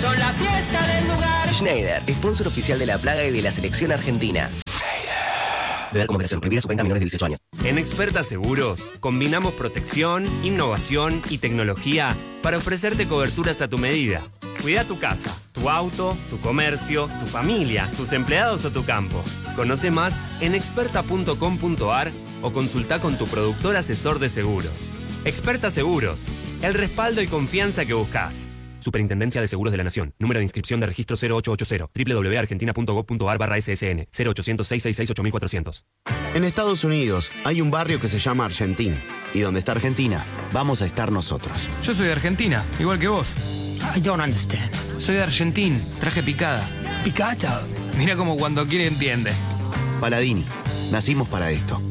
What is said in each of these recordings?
son la fiesta del lugar. Schneider, sponsor oficial de la plaga y de la selección argentina. Beber con moderación. Prohibida su venta a menores de 18 años. En Experta Seguros, combinamos protección, innovación y tecnología para ofrecerte coberturas a tu medida. Cuida tu casa, tu auto, tu comercio, tu familia, tus empleados o tu campo. Conoce más en experta.com.ar o consulta con tu productor asesor de seguros. Experta Seguros, el respaldo y confianza que buscas. Superintendencia de Seguros de la Nación. Número de inscripción de registro 0880. www.argentina.gov.ar/ssn. 0800-666-8400. En Estados Unidos hay un barrio que se llama Argentina. Y donde está Argentina, vamos a estar nosotros. Yo soy de Argentina, igual que vos. I don't understand. Soy de Argentina, traje picada. Picada. Mira como cuando quiere entiende. Paladini, nacimos para esto.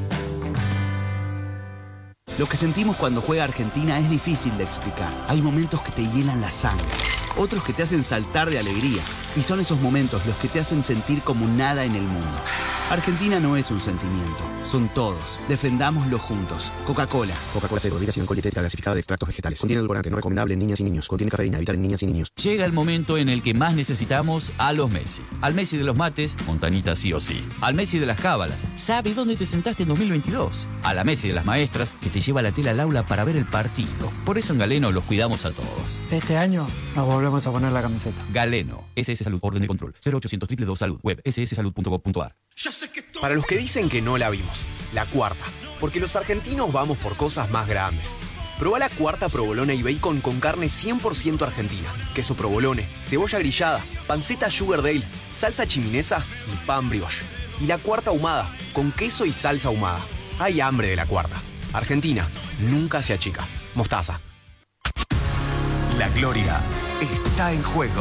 Lo que sentimos cuando juega Argentina es difícil de explicar. Hay momentos que te hielan la sangre, otros que te hacen saltar de alegría. Y son esos momentos los que te hacen sentir como nada en el mundo. Argentina no es un sentimiento, son todos. Defendámoslo juntos. Coca-Cola. Coca-Cola Cero, bebida sin alcohol dietética gasificada de extractos vegetales. Contiene edulcorante, no recomendable en niñas y niños. Contiene cafeína, evitar en niñas y niños. Llega el momento en el que más necesitamos a los Messi. Al Messi de los mates, Montanita sí o sí. Al Messi de las cábalas, sabe dónde te sentaste en 2022. A la Messi de las maestras, que te lleva la tela al aula para ver el partido. Por eso en Galeno los cuidamos a todos. Este año nos volvemos a poner la camiseta. Galeno, SS Salud, orden de control. 0800 222 Salud, web sssalud.gov.ar. Para los que dicen que no la vimos, la cuarta. Porque los argentinos vamos por cosas más grandes. Probá la cuarta provolone y bacon con carne 100% argentina. Queso provolone, cebolla grillada, panceta sugar dale, salsa chiminesa y pan brioche. Y la cuarta ahumada, con queso y salsa ahumada. Hay hambre de la cuarta. Argentina nunca se achica. Mostaza. La gloria está en juego.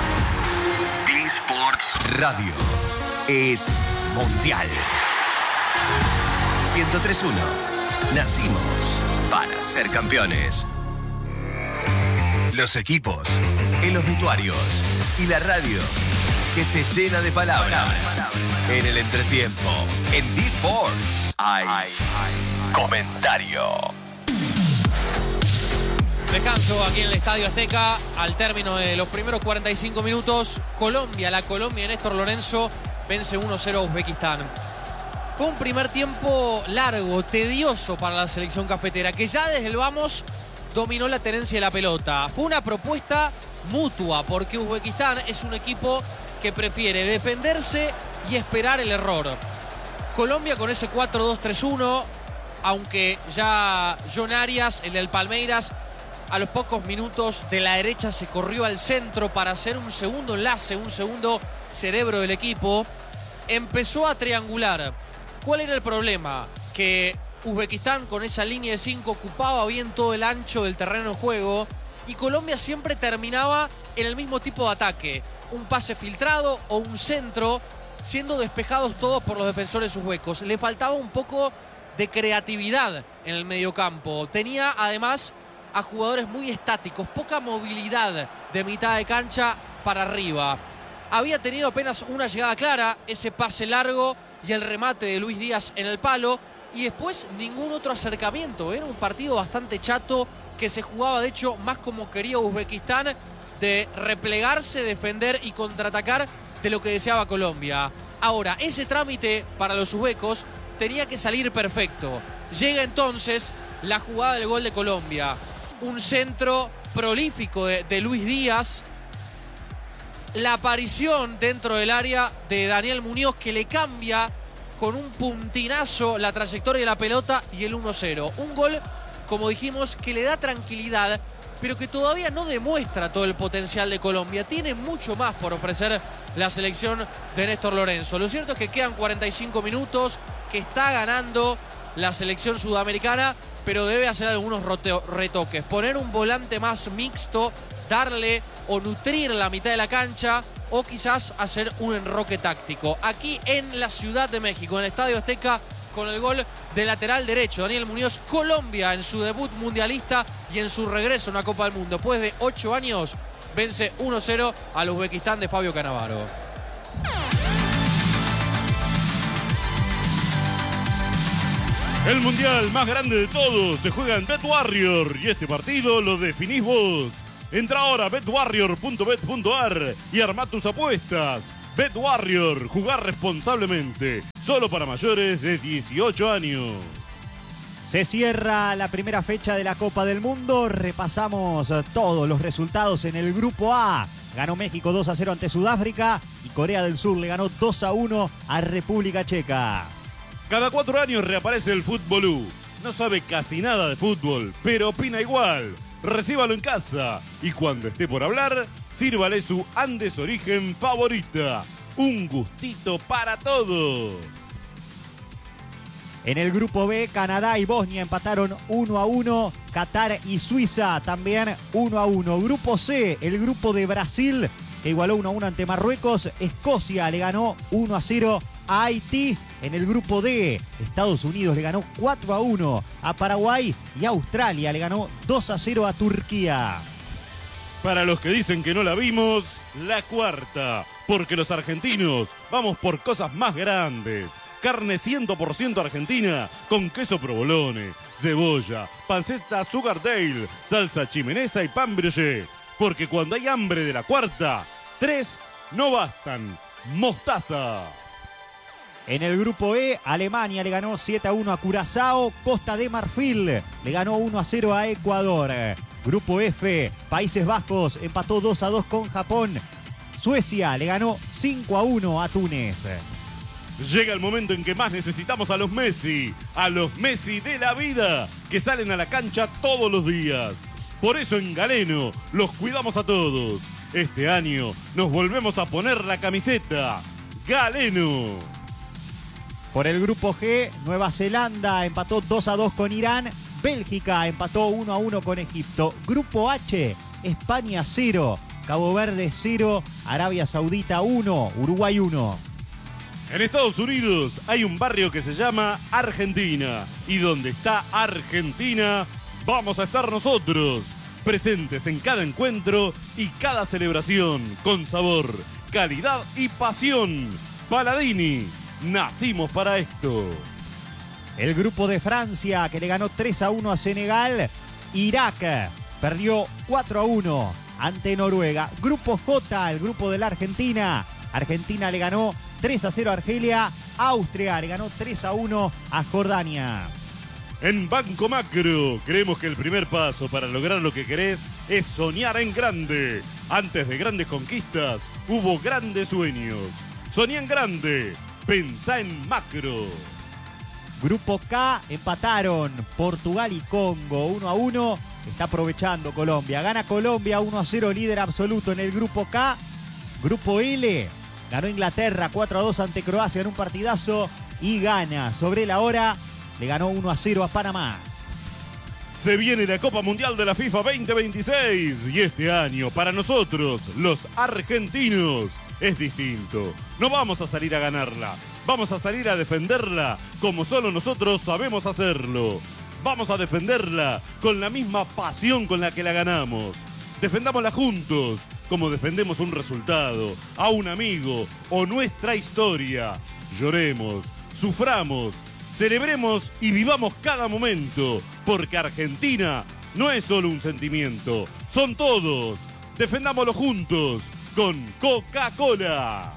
Sports Radio es mundial. 103.1. Nacimos para ser campeones. Los equipos, en los vestuarios y la radio que se llena de palabras. En el entretiempo, en D-Sports hay comentario. Descanso aquí en el Estadio Azteca al término de los primeros 45 minutos. La Colombia de Néstor Lorenzo vence 1-0 a Uzbekistán. Fue un primer tiempo largo, tedioso para la selección cafetera, que ya desde el vamos dominó la tenencia de la pelota. Fue una propuesta mutua, porque Uzbekistán es un equipo que prefiere defenderse y esperar el error. Colombia con ese 4-2-3-1, aunque ya John Arias, el del Palmeiras, a los pocos minutos de la derecha se corrió al centro para hacer un segundo enlace, un segundo cerebro del equipo. Empezó a triangular. ¿Cuál era el problema? Que Uzbekistán con esa línea de 5 ocupaba bien todo el ancho del terreno de juego y Colombia siempre terminaba en el mismo tipo de ataque. Un pase filtrado o un centro, siendo despejados todos por los defensores uzbecos. Le faltaba un poco de creatividad en el mediocampo. Tenía además a jugadores muy estáticos, poca movilidad de mitad de cancha para arriba. Había tenido apenas una llegada clara, ese pase largo y el remate de Luis Díaz en el palo, y después ningún otro acercamiento. Era un partido bastante chato que se jugaba de hecho más como quería Uzbekistán, de replegarse, defender y contraatacar, de lo que deseaba Colombia. Ahora, ese trámite para los uzbecos tenía que salir perfecto. Llega entonces la jugada del gol de Colombia. Un centro prolífico de Luis Díaz. La aparición dentro del área de Daniel Muñoz, que le cambia con un puntinazo la trayectoria de la pelota, y el 1-0. Un gol, como dijimos, que le da tranquilidad, pero que todavía no demuestra todo el potencial de Colombia. Tiene mucho más por ofrecer la selección de Néstor Lorenzo. Lo cierto es que quedan 45 minutos, que está ganando la selección sudamericana, pero debe hacer algunos retoques. Poner un volante más mixto, darle o nutrir la mitad de la cancha, o quizás hacer un enroque táctico. Aquí en la Ciudad de México, en el Estadio Azteca, con el gol de lateral derecho, Daniel Muñoz. Colombia en su debut mundialista y en su regreso a una Copa del Mundo. Después de 8 años, vence 1-0 al Uzbekistán de Fabio Cannavaro. El mundial más grande de todos se juega en Bet Warrior y este partido lo definís vos. Entra ahora a betwarrior.bet.ar y arma tus apuestas. BetWarrior, jugar responsablemente, solo para mayores de 18 años. Se cierra la primera fecha de la Copa del Mundo. Repasamos todos los resultados en el Grupo A. Ganó México 2-0 ante Sudáfrica y Corea del Sur le ganó 2-1 a República Checa. Cada 4 años reaparece el Fútbolú. No sabe casi nada de fútbol, pero opina igual. Recíbalo en casa y cuando esté por hablar, sírvale su Andes Origen favorita. Un gustito para todos. En el Grupo B, Canadá y Bosnia empataron 1-1. Qatar y Suiza también 1-1. Grupo C, el grupo de Brasil, que igualó 1-1 ante Marruecos. Escocia le ganó 1-0 a Haití. En el Grupo D, Estados Unidos le ganó 4-1 a Paraguay. Y Australia le ganó 2-0 a Turquía. Para los que dicen que no la vimos, la cuarta. Porque los argentinos vamos por cosas más grandes. Carne 100% argentina con queso provolone, cebolla, panceta Sugardale, salsa chimenesa y pan brioché. Porque cuando hay hambre de la cuarta, 3 no bastan. Mostaza. En el Grupo E, Alemania le ganó 7-1 a Curazao. Costa de Marfil le ganó 1-0 a Ecuador. Grupo F, Países Bajos empató 2-2 con Japón. Suecia le ganó 5-1 a Túnez. Llega el momento en que más necesitamos a los Messi de la vida, que salen a la cancha todos los días. Por eso en Galeno los cuidamos a todos. Este año nos volvemos a poner la camiseta. Galeno. Por el Grupo G, Nueva Zelanda empató 2-2 con Irán. Bélgica empató 1-1 con Egipto. Grupo H, España 0, Cabo Verde 0, Arabia Saudita 1, Uruguay 1. En Estados Unidos hay un barrio que se llama Argentina. Y donde está Argentina, vamos a estar nosotros. Presentes en cada encuentro y cada celebración. Con sabor, calidad y pasión. Paladini, nacimos para esto. El grupo de Francia, que le ganó 3-1 a Senegal. Irak perdió 4-1 ante Noruega. Grupo J, el grupo de la Argentina. Argentina le ganó 3-0 a Argelia. Austria le ganó 3-1 a Jordania. En Banco Macro, creemos que el primer paso para lograr lo que querés es soñar en grande. Antes de grandes conquistas, hubo grandes sueños. Soñá en grande, pensá en macro. Grupo K, empataron Portugal y Congo 1-1. Está aprovechando Colombia. Gana Colombia 1-0, líder absoluto en el Grupo K. Grupo L, ganó Inglaterra 4-2 ante Croacia en un partidazo. Y gana sobre la hora. Le ganó 1-0 a Panamá. Se viene la Copa Mundial de la FIFA 2026. Y este año, para nosotros, los argentinos, es distinto. No vamos a salir a ganarla. Vamos a salir a defenderla como solo nosotros sabemos hacerlo. Vamos a defenderla con la misma pasión con la que la ganamos. Defendámosla juntos, como defendemos un resultado, a un amigo o nuestra historia. Lloremos, suframos, celebremos y vivamos cada momento, porque Argentina no es solo un sentimiento, son todos. Defendámoslo juntos con Coca-Cola.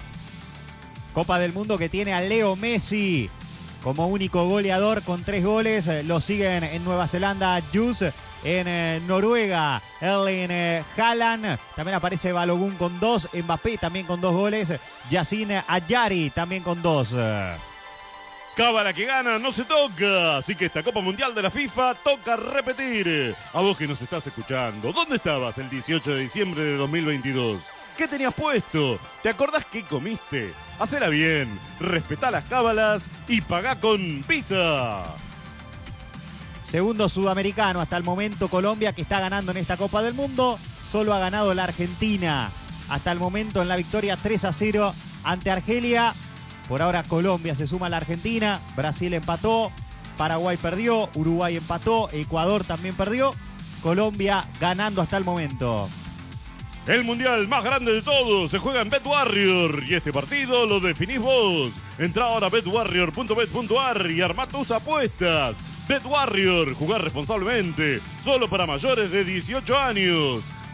Copa del Mundo que tiene a Leo Messi como único goleador con 3 goles. Lo siguen en Nueva Zelanda Jus, en Noruega Erling Haaland, también aparece Balogun con 2, Mbappé también con 2 goles, Yacine Ayari también con 2. Cábala que gana, no se toca. Así que esta Copa Mundial de la FIFA toca repetir. A vos que nos estás escuchando, ¿dónde estabas el 18 de diciembre de 2022? ¿Qué tenías puesto? ¿Te acordás qué comiste? Hacela bien, respetá las cábalas y pagá con Visa. Segundo sudamericano hasta el momento Colombia, que está ganando en esta Copa del Mundo. Solo ha ganado la Argentina hasta el momento en la victoria 3-0 ante Argelia. Por ahora Colombia se suma a la Argentina. Brasil empató, Paraguay perdió, Uruguay empató, Ecuador también perdió. Colombia ganando hasta el momento. El mundial más grande de todos se juega en BetWarrior y este partido lo definís vos. Entrá ahora a betwarrior.bet.ar y armá tus apuestas. BetWarrior, jugar responsablemente, solo para mayores de 18 años.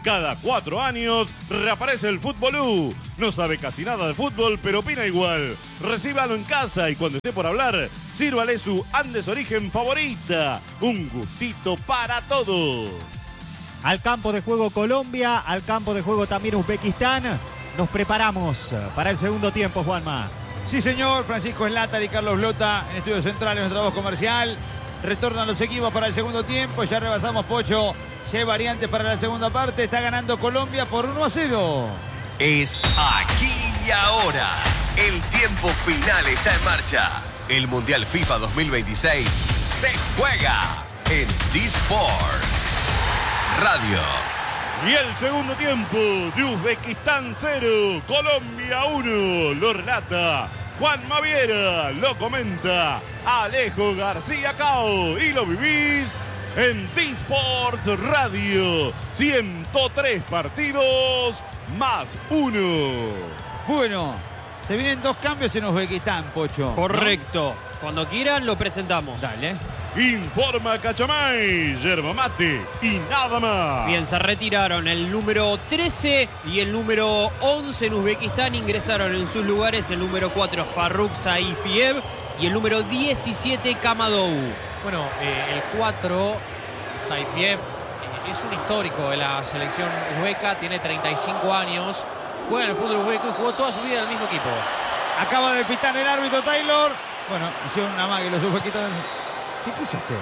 Cada 4 años reaparece el Fútbolú. No sabe casi nada de fútbol, pero opina igual. Recíbalo en casa y cuando esté por hablar, sírvale su Andes Origen favorita. Un gustito para todos. Al campo de juego Colombia, al campo de juego también Uzbekistán. Nos preparamos para el segundo tiempo, Juanma. Sí, señor. Francisco Zlatan y Carlos Blota en estudios centrales, nuestra voz comercial. Retornan los equipos para el segundo tiempo. Ya rebasamos, Pocho. Si hay variantes para la segunda parte, está ganando Colombia por 1-0. Es aquí y ahora. El tiempo final está en marcha. El Mundial FIFA 2026 se juega en D-Sports Radio. Y el segundo tiempo de Uzbekistán 0, Colombia 1, lo relata Juan Maviera, lo comenta Alejo García Cao y lo vivís en D-Sports Radio. 103 partidos más 1. Bueno, se vienen 2 cambios en Uzbekistán, Pocho. Correcto. ¿No? Cuando quieran lo presentamos. Dale. Informa Cachamay, yerba mate y nada más. Bien, se retiraron el número 13 y el número 11 en Uzbekistán. Ingresaron en sus lugares el número 4 Farrukh Saifiev y el número 17 Kamadou. Bueno, el 4 Saifiev es un histórico de la selección uzbeca, tiene 35 años, juega en el fútbol uzbeco y jugó toda su vida en el mismo equipo. Acaba de pitar el árbitro Taylor. Bueno, hicieron una amague los uzbequitos. ¿Qué quiso hacer?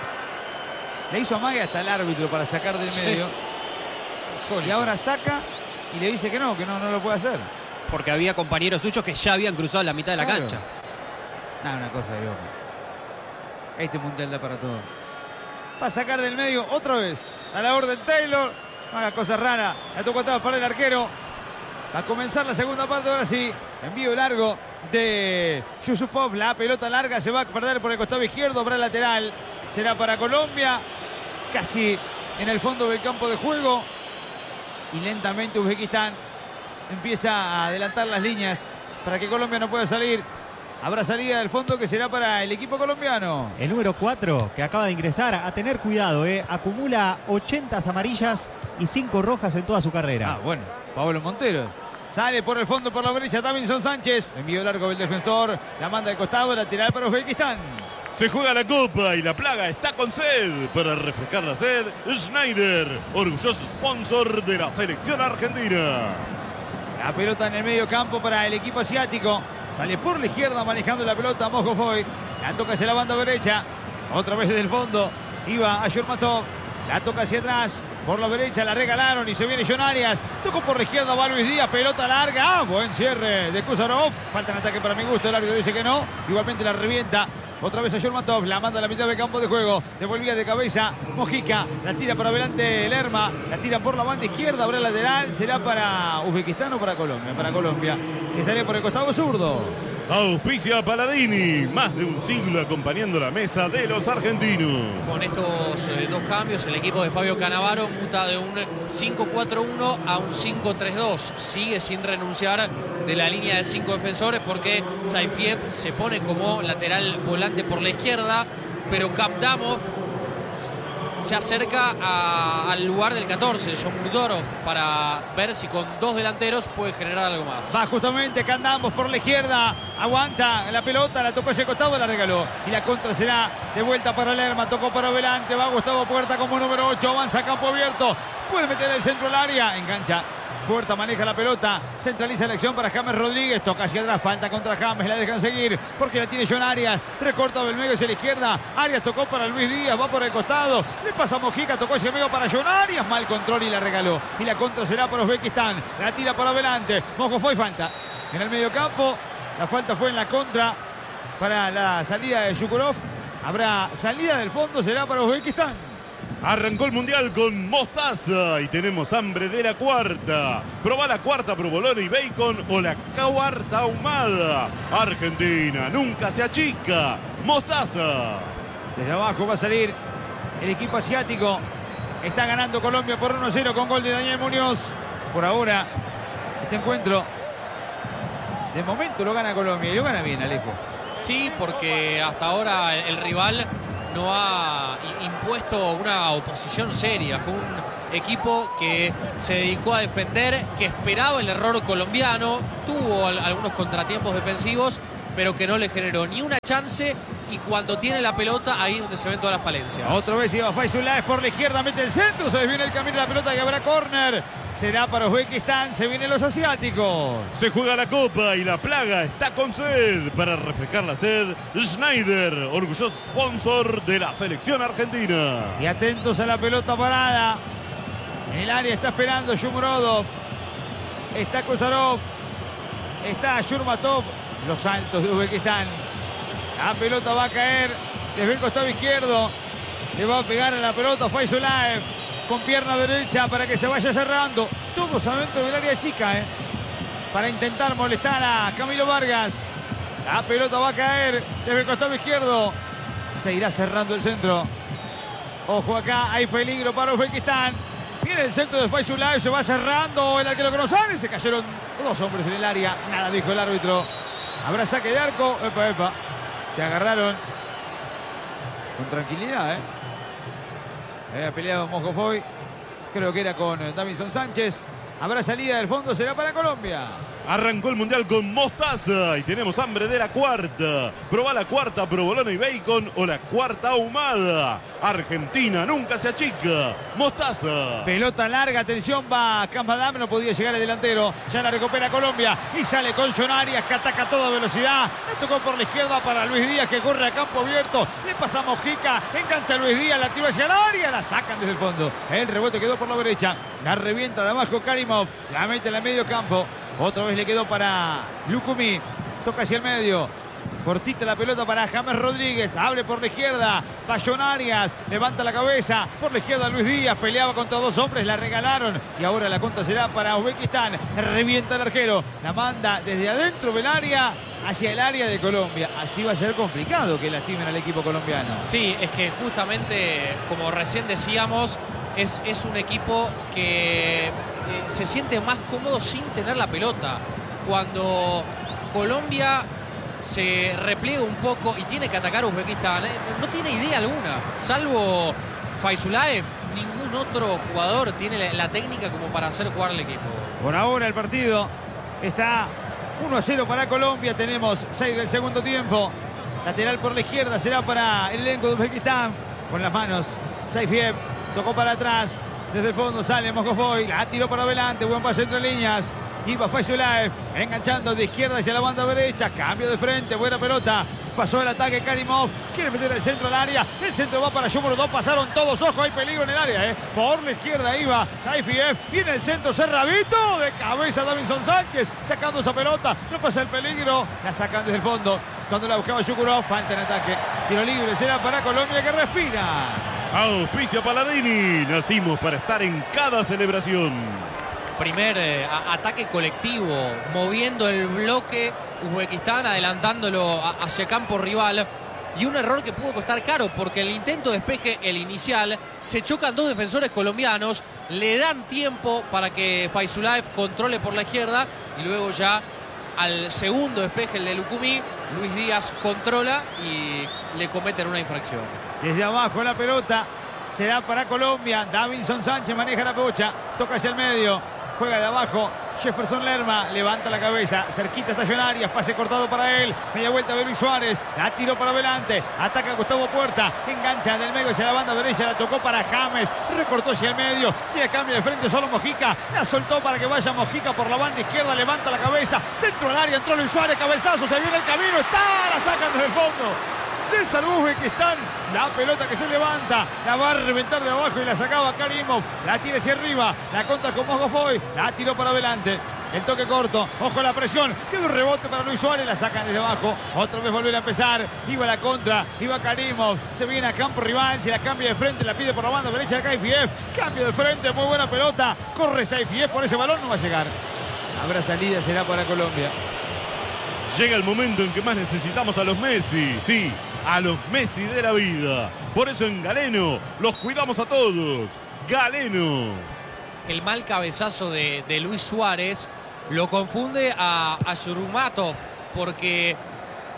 Le hizo amague hasta el árbitro para sacar del medio. Y ahora saca y le dice que no lo puede hacer. Porque había compañeros suyos que ya habían cruzado la mitad de la cancha. Nada, una cosa de loco. Este mundial da para todo. Va a sacar del medio otra vez. A la orden Taylor. Haga cosa rara. La tocó atrás para el arquero. Va a comenzar la segunda parte. Ahora sí. Envío largo de Yusupov. La pelota larga se va a perder por el costado izquierdo. Habrá lateral. Será para Colombia. Casi en el fondo del campo de juego. Y lentamente Uzbekistán empieza a adelantar las líneas para que Colombia no pueda salir. Habrá salida del fondo que será para el equipo colombiano. El número 4 que acaba de ingresar, a tener cuidado, acumula 80 amarillas y 5 rojas en toda su carrera. Ah, bueno, Pablo Montero. Sale por el fondo, por la derecha, Davinson Sánchez. Envío largo del defensor, la manda de costado, lateral para Uzbekistán. Se juega la copa y la plaga está con sed. Para refrescar la sed, Schneider, orgulloso sponsor de la selección argentina. La pelota en el medio campo para el equipo asiático. Sale por la izquierda manejando la pelota Mojofoy. La toca hacia la banda derecha. Otra vez desde el fondo. Iba a Yurmatov. La toca hacia atrás. Por la derecha la regalaron y se viene John Arias. Tocó por la izquierda, va Luis Díaz. Pelota larga. Buen cierre de Kuzarov. Falta en ataque para mi gusto. El árbitro dice que no. Igualmente la revienta. Otra vez a Yurmatov, la manda a la mitad del campo de juego. Devolvía de cabeza Mojica. La tira para adelante Lerma. La tira por la banda izquierda. Habrá lateral. ¿Será para Uzbekistán o para Colombia? Para Colombia. Que sale por el costado zurdo. Auspicia Paladini. Más de un siglo acompañando la mesa de los argentinos. Con estos 2 cambios, el equipo de Fabio Cannavaro muta de un 5-4-1 a un 5-3-2. Sigue sin renunciar de la línea de 5 defensores porque Saifiev se pone como lateral volante por la izquierda, pero Kamdamov se acerca al lugar del 14, John Mudorov, para ver si con 2 delanteros puede generar algo más. Va justamente Kamdamov por la izquierda, aguanta la pelota, la tocó hacia el costado, la regaló. Y la contra será de vuelta para Lerma, tocó para adelante, va Gustavo Puerta como número 8, avanza a campo abierto, puede meter el centro al área, engancha. Puerta maneja la pelota, centraliza la acción para James Rodríguez, toca hacia atrás, falta contra James, la dejan seguir porque la tiene John Arias, recorta Belmego hacia la izquierda, Arias tocó para Luis Díaz, va por el costado, le pasa a Mojica, tocó hacia el medio para John Arias, mal control y la regaló, y la contra será para Uzbekistán, la tira para adelante, Mojofoy falta en el medio campo, la falta fue en la contra para la salida de Shukurov, habrá salida del fondo, será para Uzbekistán. Arrancó el Mundial con mostaza y tenemos hambre de la cuarta. Probá la cuarta provolone y bacon o la cuarta ahumada. Argentina nunca se achica. Mostaza. Desde abajo va a salir el equipo asiático. Está ganando Colombia por 1-0 con gol de Daniel Muñoz. Por ahora, este encuentro, de momento lo gana Colombia y lo gana bien, Alejo. Sí, porque hasta ahora el rival no ha impuesto una oposición seria. Fue un equipo que se dedicó a defender, que esperaba el error colombiano, tuvo algunos contratiempos defensivos, pero que no le generó ni una chance, y cuando tiene la pelota ahí es donde se ven todas las falencias. Otra vez iba Faisulaev por la izquierda, mete el centro, se desviene el camino de la pelota y habrá córner. Será para Uzbekistán, se vienen los asiáticos. Se juega la copa y la plaga está con sed. Para refrescar la sed, Schneider, orgulloso sponsor de la selección argentina. Y atentos a la pelota parada. En el área está esperando Shomurodov. Está Kozarov. Está Shurmatov. Los saltos de Uzbekistán. La pelota va a caer desde el costado izquierdo. Le va a pegar a la pelota Faisulaev con pierna derecha para que se vaya cerrando. Todos adentro del área chica, para intentar molestar a Camilo Vargas. La pelota va a caer desde el costado izquierdo. Se irá cerrando el centro. Ojo acá, hay peligro para Uzbekistán. Viene el centro de Faisulaev, se va cerrando el arquero que no sale. Se cayeron 2 hombres en el área. Nada dijo el árbitro. Habrá saque de arco. Epa. Se agarraron con tranquilidad, Había peleado Mojofoy. Creo que era con Davinson Sánchez. Habrá salida del fondo, será para Colombia. Arrancó el Mundial con mostaza y tenemos hambre de la cuarta. Probá la cuarta provolone y bacon o la cuarta ahumada. Argentina nunca se achica. Mostaza. Pelota larga, atención, va Camadam, no podía llegar el delantero. Ya la recupera Colombia y sale con John Arias, que ataca a toda velocidad. Le tocó por la izquierda para Luis Díaz, que corre a campo abierto. Le pasa a Mojica, engancha a Luis Díaz, la tira hacia el área, la sacan desde el fondo. El rebote quedó por la derecha. La revienta de abajo Karimov, la mete en el medio campo. Otra vez le quedó para Lukumi. Toca hacia el medio. Cortita la pelota para James Rodríguez. Abre por la izquierda. John Arias. Levanta la cabeza. Por la izquierda Luis Díaz. Peleaba contra 2 hombres. La regalaron. Y ahora la contra será para Uzbekistán. Revienta el arquero. La manda desde adentro del área hacia el área de Colombia. Así va a ser complicado que lastimen al equipo colombiano. Sí, es que justamente, como recién decíamos, es un equipo que se siente más cómodo sin tener la pelota. Cuando Colombia se repliega un poco y tiene que atacar a Uzbekistán, no tiene idea alguna. Salvo Faisulaev, ningún otro jugador tiene la técnica como para hacer jugar al equipo. Por ahora el partido está 1-0 para Colombia. Tenemos 6 del segundo tiempo. Lateral por la izquierda será para el elenco de Uzbekistán. Con las manos Saifiev. Tocó para atrás. Desde el fondo sale Mojofoy. La tiró para adelante. Buen pase entre líneas. Iba Faisulaev. Enganchando de izquierda hacia la banda derecha. Cambio de frente. Buena pelota. Pasó el ataque Karimov. Quiere meter el centro al área. El centro va para Shomurodov. Pasaron todos. Ojo, hay peligro en el área. Por la izquierda iba Saifiev. Viene el centro cerradito. De cabeza Davinson Sánchez. Sacando esa pelota. No pasa el peligro. La sacan desde el fondo. Cuando la buscaba Shukurov. Falta en ataque. Tiro libre será para Colombia, que respira. Auspicia Paladini. Nacimos para estar en cada celebración. Primer ataque colectivo, moviendo el bloque Uzbekistán, adelantándolo hacia campo rival. Y un error que pudo costar caro, porque el intento de despeje, el inicial, se chocan 2 defensores colombianos, le dan tiempo para que Faisulaev controle por la izquierda, y luego ya al segundo despeje, el de Lukumi, Luis Díaz controla y le cometen una infracción. Desde abajo la pelota será para Colombia. Davinson Sánchez maneja la bocha, toca hacia el medio, juega de abajo. Jefferson Lerma levanta la cabeza, cerquita está John Arias, pase cortado para él, media vuelta de Luis Suárez, la tiró para adelante, ataca Gustavo Puerta, engancha del medio hacia la banda derecha, la tocó para James, recortó hacia el medio, sigue cambio de frente solo Mojica, la soltó para que vaya Mojica por la banda izquierda, levanta la cabeza, centro al área, entró Luis Suárez, cabezazo, se viene el camino, está, la sacan desde el fondo. César Uzbekistán, la pelota que se levanta, la va a reventar de abajo y la sacaba Karimov, la tira hacia arriba, la contra con Mojofoy, la tiró para adelante, el toque corto, ojo a la presión, quedó un rebote para Luis Suárez, la sacan desde abajo, otra vez volver a empezar, iba la contra, iba Karimov, se viene a campo rival, se la cambia de frente, la pide por la banda derecha de Saifiev, cambio de frente, muy buena pelota, corre Saifiev por ese balón, no va a llegar, habrá salida, será para Colombia. Llega el momento en que más necesitamos a los Messi, sí, a los Messi de la vida. Por eso en Galeno los cuidamos a todos. Galeno. El mal cabezazo de Luis Suárez lo confunde a Shurmatov, porque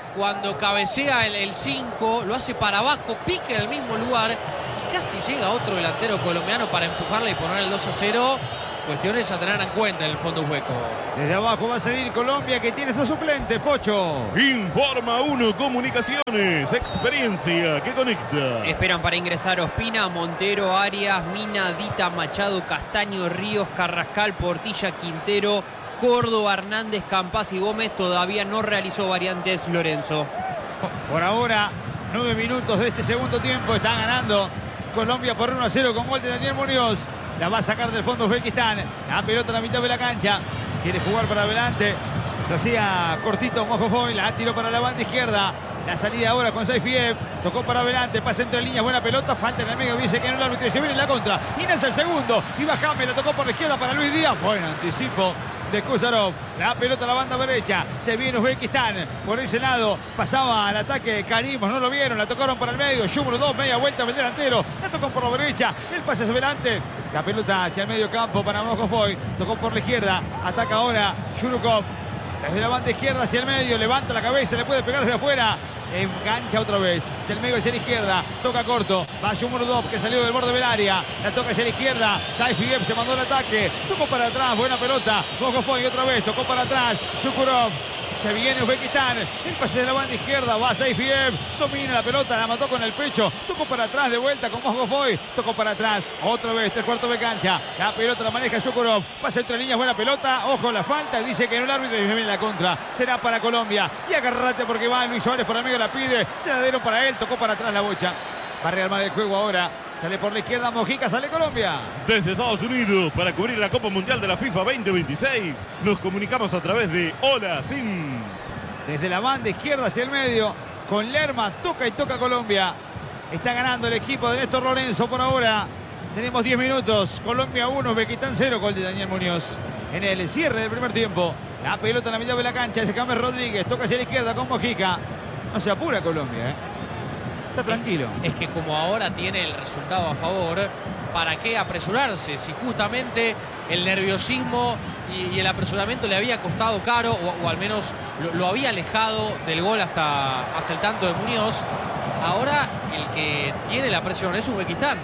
cuando cabecea el 5, lo hace para abajo, pica en el mismo lugar y casi llega otro delantero colombiano para empujarle y poner el 2-0. Cuestiones a tener en cuenta en el fondo hueco. Desde abajo va a salir Colombia, que tiene su suplente, Pocho. Informa 1 Comunicaciones, experiencia que conecta. Esperan para ingresar Ospina, Montero, Arias, Mina, Dita, Machado, Castaño, Ríos, Carrascal, Portilla, Quintero, Córdoba, Hernández, Campas y Gómez. Todavía no realizó variantes Lorenzo. Por ahora, 9 minutos de este segundo tiempo. Está ganando Colombia por 1-0 con gol de Daniel Muñoz. La va a sacar del fondo Uzbekistán. La pelota a la mitad de la cancha. Quiere jugar para adelante. Lo hacía cortito Mojofoy. La tiró para la banda izquierda. La salida ahora con Saifiev. Tocó para adelante. Pasa entre líneas. Buena pelota. Falta en el medio. Dice que no el árbitro. Y se viene en la contra. Inés el segundo. Iba James. La tocó por la izquierda para Luis Díaz. Buen anticipo de Kuzarov. La pelota a la banda derecha. Se viene Uzbekistán. Por ese lado pasaba al ataque Karimov. No lo vieron. La tocaron para el medio. Yumro 2. Media vuelta del delantero. La tocó por la derecha. El pase hacia adelante. La pelota hacia el medio campo para Mojofoy. Tocó por la izquierda. Ataca ahora Shurukov. Desde la banda izquierda hacia el medio. Levanta la cabeza. Le puede pegar desde afuera. Engancha otra vez. Del medio hacia la izquierda. Toca corto. Va Yumurdov, que salió del borde del área. La toca hacia la izquierda. Saifiev se mandó el ataque. Tocó para atrás. Buena pelota. Mojofoy otra vez. Tocó para atrás. Shukurov. Se viene Uzbekistán. El pase de la banda izquierda. Va Saifiev. Domina la pelota. La mató con el pecho. Tocó para atrás. De vuelta con Mojofoy. Tocó para atrás. Otra vez. 3/4 de cancha. La pelota la maneja Shukurov. Pasa entre líneas. Buena pelota. Ojo la falta. Dice que no el árbitro. Y viene la contra. Será para Colombia. Y agarrate porque va Luis Suárez por el medio. La pide. Se la dieron para él. Tocó para atrás la bocha. Va a rearmar el juego ahora. Sale por la izquierda Mojica, sale Colombia. Desde Estados Unidos, para cubrir la Copa Mundial de la FIFA 2026, nos comunicamos a través de Hola Sim. Desde la banda izquierda hacia el medio, con Lerma, toca y toca Colombia. Está ganando el equipo de Néstor Lorenzo por ahora. Tenemos 10 minutos. Colombia 1, Uzbekistán 0, gol de Daniel Muñoz. En el cierre del primer tiempo. La pelota en la mitad de la cancha, desde James Rodríguez. Toca hacia la izquierda con Mojica. No se apura Colombia, Está tranquilo. Es que como ahora tiene el resultado a favor, ¿para qué apresurarse? Si justamente el nerviosismo y el apresuramiento le había costado caro, o al menos lo había alejado del gol hasta el tanto de Muñoz, ahora el que tiene la presión es Uzbekistán.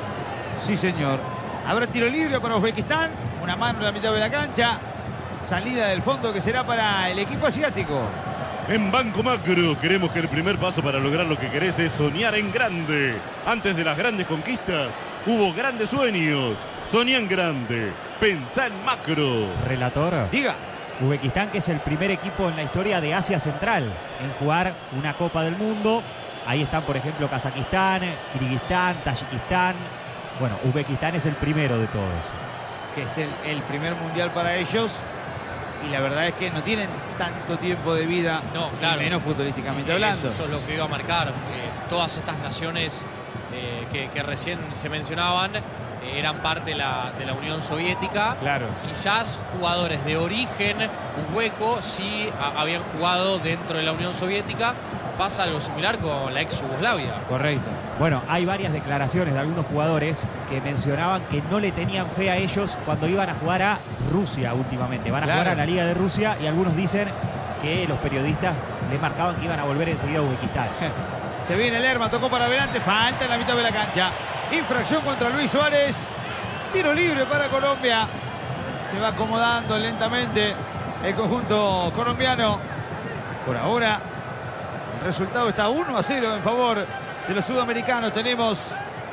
Sí, señor. Habrá tiro libre para Uzbekistán. Una mano en la mitad de la cancha. Salida del fondo que será para el equipo asiático. En Banco Macro queremos que el primer paso para lograr lo que querés es soñar en grande. Antes de las grandes conquistas, hubo grandes sueños. Soñá en grande. Pensá en macro. Relator. Diga. Uzbekistán, que es el primer equipo en la historia de Asia Central en jugar una Copa del Mundo. Ahí están, por ejemplo, Kazajistán, Kirguistán, Tayikistán. Bueno, Uzbekistán es el primero de todos. Que es el primer mundial para ellos. Y la verdad es que no tienen tanto tiempo de vida, no, claro, menos futbolísticamente hablando. Eso es lo que iba a marcar. Todas estas naciones que recién se mencionaban eran parte de la Unión Soviética. Claro. Quizás jugadores de origen uzbeco sí habían jugado dentro de la Unión Soviética. Pasa algo similar con la ex Yugoslavia. Correcto. Bueno, hay varias declaraciones de algunos jugadores que mencionaban que no le tenían fe a ellos cuando iban a jugar a Rusia últimamente. Van a jugar a la Liga de Rusia y algunos dicen que los periodistas les marcaban que iban a volver enseguida a Uzbekistán. Se viene Lerma, tocó para adelante, falta en la mitad de la cancha. Infracción contra Luis Suárez. Tiro libre para Colombia. Se va acomodando lentamente el conjunto colombiano. Por ahora el resultado está 1-0 en favor de los sudamericanos. Tenemos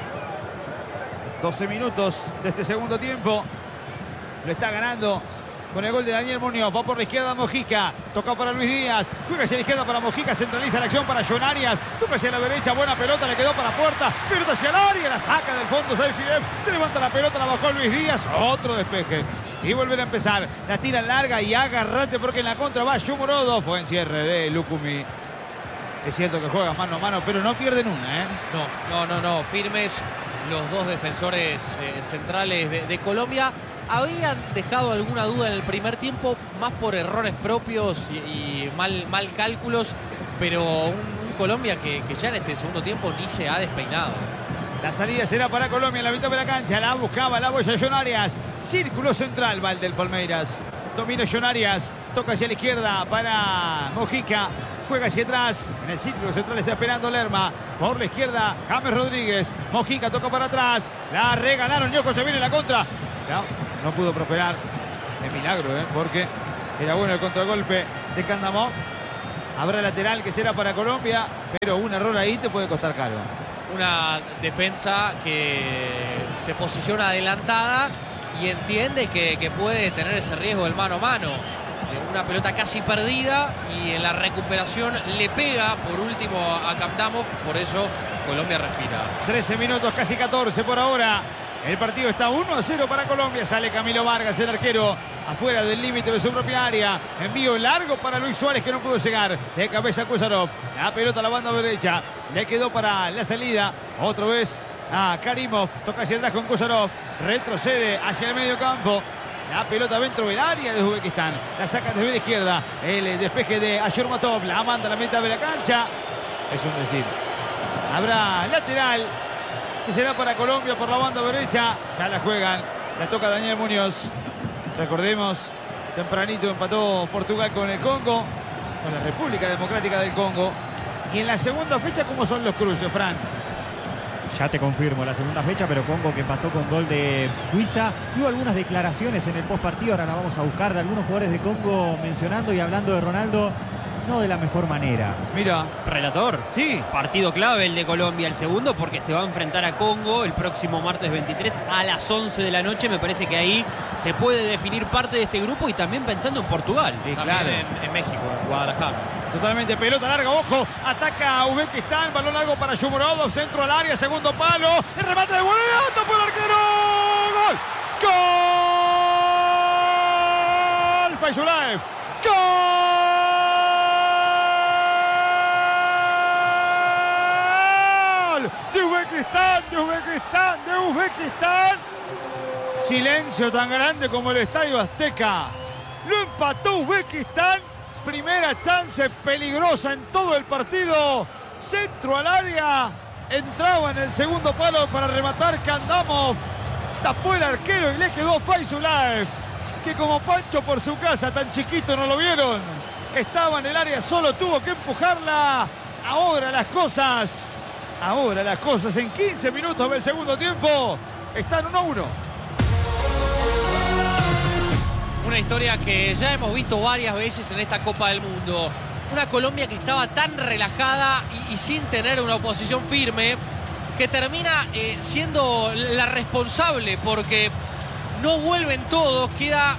12 minutos de este segundo tiempo. Lo está ganando con el gol de Daniel Muñoz. Va por la izquierda Mojica. Toca para Luis Díaz. Juega hacia la izquierda para Mojica. Centraliza la acción para John Arias. Toca hacia la derecha. Buena pelota. Le quedó para Puerta. Pelota hacia el área. La saca del fondo Saifiev. Se levanta la pelota. La bajó Luis Díaz. Otro despeje. Y volver a empezar. La tira larga y agarrate porque en la contra va Yumurodov. Fue en cierre de Lukumi. Es cierto que juegan mano a mano, pero no pierden una, No. Firmes los dos defensores centrales de Colombia. Habían dejado alguna duda en el primer tiempo, más por errores propios y mal cálculos, pero un Colombia que ya en este segundo tiempo ni se ha despeinado. La salida será para Colombia en la mitad de la cancha. La buscaba la boya John Arias. Círculo central, Valdel Palmeiras. Domina John Arias. Toca hacia la izquierda para Mojica. Juega hacia atrás. En el círculo central está esperando Lerma. Por la izquierda, James Rodríguez. Mojica toca para atrás. La regalaron. Ñoco se viene la contra. No pudo prosperar. Es milagro, porque era bueno el contragolpe de Candamov. Habrá lateral que será para Colombia, pero un error ahí te puede costar caro. Una defensa que se posiciona adelantada y entiende que puede tener ese riesgo del mano a mano. Una pelota casi perdida y en la recuperación le pega por último a Candamov. Por eso Colombia respira. 13 minutos, casi 14 por ahora. El partido está 1-0 para Colombia. Sale Camilo Vargas, el arquero, afuera del límite de su propia área. Envío largo para Luis Suárez, que no pudo llegar. De cabeza Kuzarov. La pelota a la banda derecha. Le quedó para la salida. Otra vez a Karimov. Toca hacia atrás con Kuzarov. Retrocede hacia el medio campo. La pelota dentro del área de Uzbekistán. La saca desde la izquierda. El despeje de Ashurmatov. La manda a la mitad de la cancha. Es un decir. Habrá lateral que será para Colombia por la banda derecha. Ya la juegan. La toca Daniel Muñoz. Recordemos, tempranito empató Portugal con el Congo, con la República Democrática del Congo. Y en la segunda fecha, ¿cómo son los cruces, Fran? Ya te confirmo, la segunda fecha, pero Congo que empató con gol de Huiza. Hubo algunas declaraciones en el postpartido, ahora la vamos a buscar, de algunos jugadores de Congo mencionando y hablando de Ronaldo, no de la mejor manera. Mira, relator. Sí. Partido clave el de Colombia, el segundo, porque se va a enfrentar a Congo el próximo martes 23 a las 11 de la noche. Me parece que ahí se puede definir parte de este grupo y también pensando en Portugal. Sí, claro. En México, en Guadalajara. Totalmente, pelota larga, ojo, ataca a Uzbekistán, balón largo para Shomurodov, centro al área, segundo palo, el remate de vuelta por el arquero, ¡gol! Faizulaev, ¡gol! De Uzbekistán. Silencio tan grande como el Estadio Azteca. Lo empató Uzbekistán. Primera chance peligrosa en todo el partido. Centro al área. Entraba en el segundo palo para rematar Candamov. Tapó el arquero y le quedó Faizulaev, que como Pancho por su casa, tan chiquito no lo vieron. Estaba en el área solo, tuvo que empujarla. Ahora las cosas en 15 minutos del segundo tiempo están 1-1. Una historia que ya hemos visto varias veces en esta Copa del Mundo. Una Colombia que estaba tan relajada y sin tener una oposición firme, que termina siendo la responsable, porque no vuelven todos, queda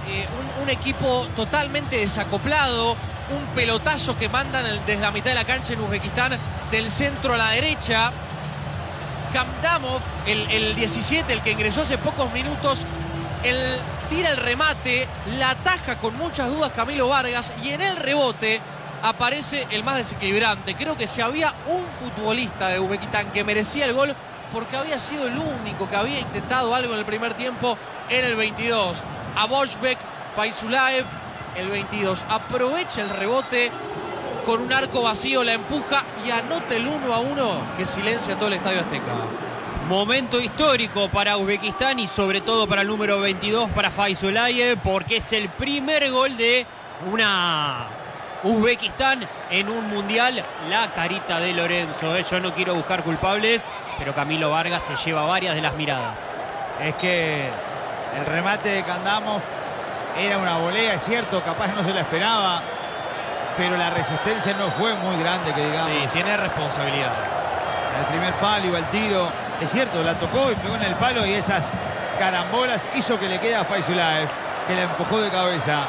un equipo totalmente desacoplado, un pelotazo que mandan desde la mitad de la cancha en Uzbekistán, del centro a la derecha. Candamov, el 17, el que ingresó hace pocos minutos, tira el remate, la ataja con muchas dudas Camilo Vargas, y en el rebote aparece el más desequilibrante. Creo que si había un futbolista de Uzbekistán que merecía el gol, porque había sido el único que había intentado algo en el primer tiempo, era el 22. Abojbek, Faizulaev, el 22. Aprovecha el rebote con un arco vacío, la empuja y anota el 1-1 que silencia todo el Estadio Azteca. Momento histórico para Uzbekistán y sobre todo para el número 22, para Faizulaev, porque es el primer gol de una Uzbekistán en un mundial. La carita de Lorenzo, yo no quiero buscar culpables, pero Camilo Vargas se lleva varias de las miradas. Es que el remate de Candamov era una volea, es cierto, capaz no se la esperaba, pero la resistencia no fue muy grande, que digamos. Sí, tiene responsabilidad. El primer palo iba el tiro, es cierto, la tocó y pegó en el palo, y esas carambolas hizo que le quede a Faizulaev, que la empujó de cabeza.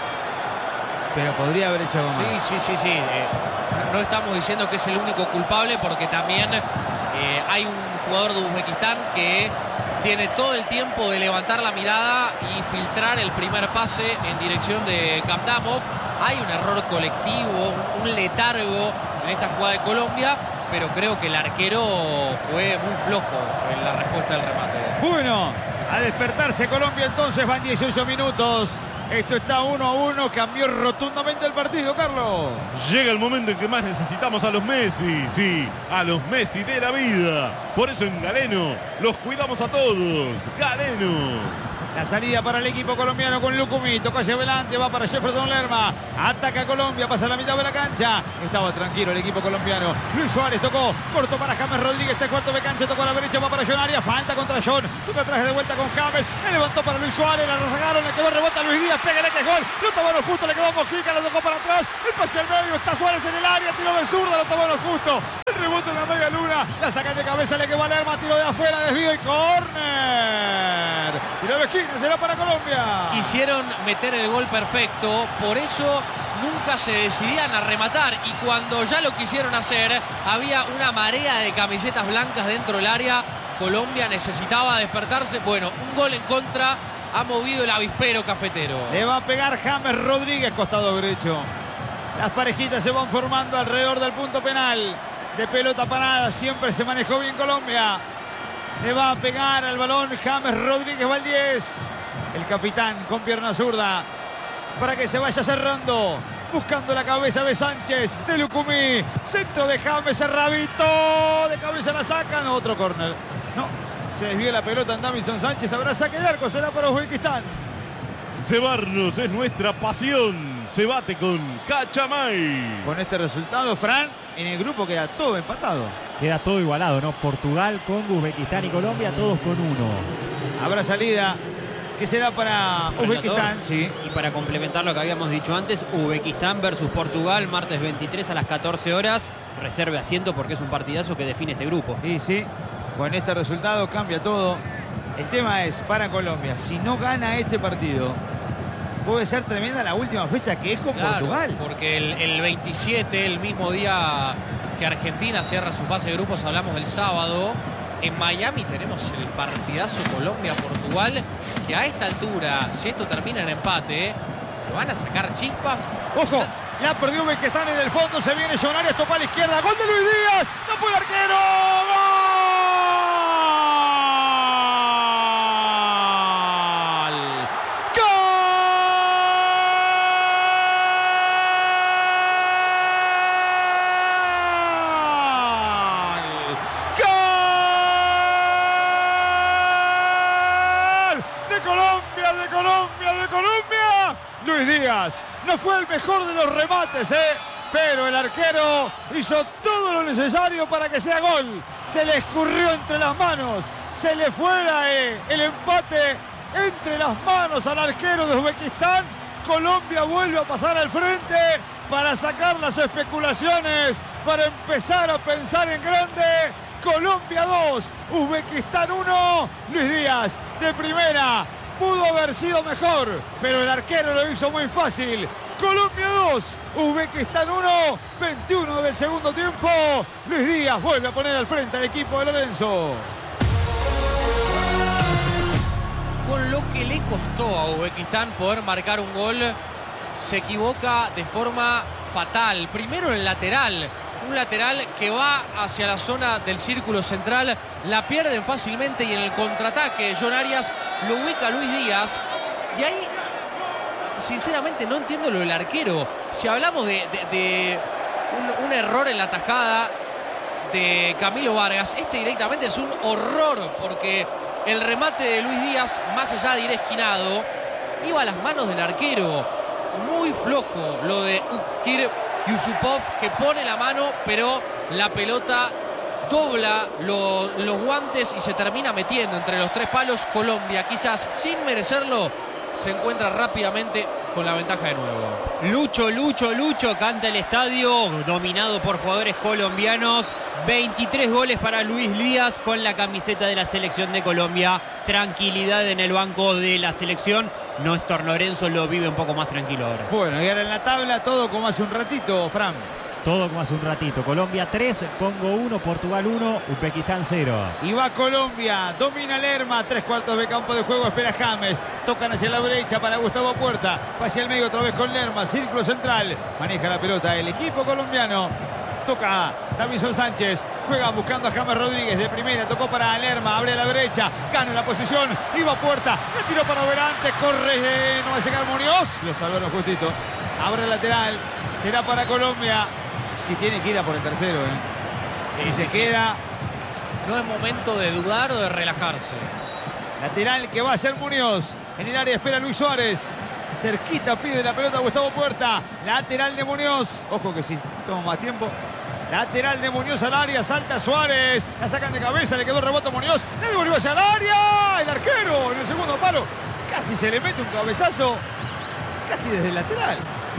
Pero podría haber hecho algo más. Sí. No estamos diciendo que es el único culpable, porque también hay un jugador de Uzbekistán que tiene todo el tiempo de levantar la mirada y filtrar el primer pase en dirección de Candamov. Hay un error colectivo, un letargo en esta jugada de Colombia, pero creo que el arquero fue muy flojo en la respuesta del remate. Bueno, a despertarse Colombia entonces, van 18 minutos. Esto está 1-1, cambió rotundamente el partido, Carlos. Llega el momento en que más necesitamos a los Messi, sí, a los Messi de la vida. Por eso en Galeno los cuidamos a todos. Galeno. La salida para el equipo colombiano con Lucumí. Toca hacia adelante, va para Jefferson Lerma. Ataca Colombia, pasa a la mitad de la cancha. Estaba tranquilo el equipo colombiano. Luis Suárez tocó, corto para James Rodríguez. 3/4 de cancha, tocó a la derecha, va para John Arias. Falta contra John. Toca atrás de vuelta con James. Le levantó para Luis Suárez, la rezagaron, le quedó rebota Luis Díaz. Pégale que es gol. Lo tomó justo, le quedó a Mojica, lo tocó para atrás. El pase al medio, está Suárez en el área. Tiro de zurda, lo tomó justo. El rebote en la media luna. La sacan de cabeza, le quedó a Lerma. Tiro de afuera, desvío y córner. Tiro de esquina, será para Colombia. Quisieron meter el gol perfecto, por eso nunca se decidían a rematar, y cuando ya lo quisieron hacer había una marea de camisetas blancas dentro del área. Colombia necesitaba despertarse. Bueno, un gol en contra ha movido el avispero cafetero. Le va a pegar James Rodríguez, costado derecho. Las parejitas se van formando alrededor del punto penal. De pelota parada, siempre se manejó bien Colombia. Le va a pegar al balón James Rodríguez Valdés, el capitán con pierna zurda, para que se vaya cerrando, buscando la cabeza de Sánchez, de Lucumí, centro de James, Rabito, de cabeza la sacan, otro córner. No, se desvió la pelota en Davinson Sánchez, habrá saque de arco, será para Uzbekistán. Cebarnos es nuestra pasión, se bate con Cachamay. Con este resultado, Fran, en el grupo queda todo empatado. Queda todo igualado, ¿no? Portugal, Congo, Uzbekistán y Colombia, todos con 1. Habrá salida que será para Uzbekistán, sí. Y para complementar lo que habíamos dicho antes, Uzbekistán versus Portugal, martes 23 a las 14 horas. Reserve asiento porque es un partidazo que define este grupo. Y sí, con este resultado cambia todo. El tema es, para Colombia, si no gana este partido, puede ser tremenda la última fecha que es con Portugal. Porque el 27, el mismo día que Argentina cierra su fase de grupos, hablamos del sábado. En Miami tenemos el partidazo Colombia-Portugal, que a esta altura, si esto termina en empate, se van a sacar chispas. ¡Ojo! La perdió Uzbekistán en el fondo, se viene John Arias, topa a la izquierda, ¡gol de Luis Díaz! ¡Tapó el arquero! No fue el mejor de los remates, pero el arquero hizo todo lo necesario para que sea gol. Se le escurrió entre las manos, se le fue el empate entre las manos al arquero de Uzbekistán. Colombia vuelve a pasar al frente para sacar las especulaciones, para empezar a pensar en grande. Colombia 2, Uzbekistán 1. Luis Díaz de primera. Pudo haber sido mejor, pero el arquero lo hizo muy fácil. Colombia 2, Uzbekistán 1, 21 del segundo tiempo. Luis Díaz vuelve a poner al frente al equipo de Lorenzo. Con lo que le costó a Uzbekistán poder marcar un gol, se equivoca de forma fatal. Primero en el lateral. Un lateral que va hacia la zona del círculo central, la pierden fácilmente y en el contraataque John Arias lo ubica a Luis Díaz. Y ahí, sinceramente, no entiendo lo del arquero. Si hablamos de un error en la tajada de Camilo Vargas, este directamente es un horror, porque el remate de Luis Díaz, más allá de ir esquinado, iba a las manos del arquero. Muy flojo lo de Ukir Yusupov, que pone la mano, pero la pelota dobla los guantes y se termina metiendo entre los tres palos. Colombia, quizás sin merecerlo, se encuentra rápidamente con la ventaja de nuevo. Lucho, canta el estadio, dominado por jugadores colombianos. 23 goles para Luis Díaz con la camiseta de la selección de Colombia. Tranquilidad en el banco de la selección. Néstor Lorenzo lo vive un poco más tranquilo ahora. Bueno, y ahora en la tabla todo como hace un ratito, Fran. Todo como hace un ratito. Colombia 3, Congo 1, Portugal 1, Uzbekistán 0. Y va Colombia, domina Lerma, 3/4 de campo de juego, espera James. Tocan hacia la derecha para Gustavo Puerta. Va hacia el medio otra vez con Lerma, círculo central. Maneja la pelota el equipo colombiano. Toca Davinson Sánchez, juega buscando a James Rodríguez de primera, tocó para Lerma, abre a la derecha, gana la posición, iba Puerta, le tiró para Oberante, corre, no va a llegar Muñoz, lo salvaron justito, abre el lateral, será para Colombia, que tiene que ir a por el tercero, Sí, se queda. No es momento de dudar o de relajarse. Lateral que va a ser Muñoz. En el área espera Luis Suárez. Cerquita pide la pelota Gustavo Puerta. Lateral de Muñoz. Ojo que si toma más tiempo. Lateral de Muñoz al área. Salta Suárez. La sacan de cabeza. Le quedó el rebote a Muñoz. Le devolvió hacia el área. El arquero en el segundo palo. Casi se le mete un cabezazo. Casi desde el lateral.